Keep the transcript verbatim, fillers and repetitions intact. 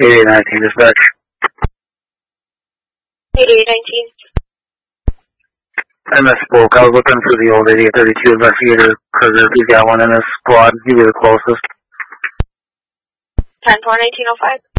eighty-eight nineteen dispatch. eighty-eight nineteen. I misspoke. I was looking for the old eighty-eight thirty-two investigator because if he's got one in his squad, he'd be the closest. ten four nineteen oh five.